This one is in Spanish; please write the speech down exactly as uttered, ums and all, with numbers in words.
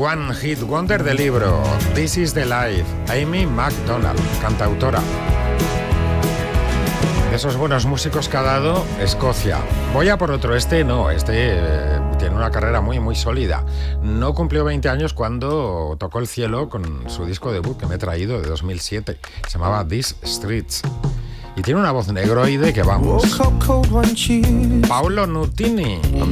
One Hit Wonder del libro This is the Life, Amy Macdonald, cantautora. De esos buenos músicos que ha dado Escocia. Voy a por otro, este no, este eh, tiene una carrera muy muy sólida. No cumplió veinte años cuando tocó el cielo con su disco debut que me he traído de dos mil siete. Se llamaba These Streets. Y tiene una voz negroide que vamos. Paolo Nutini.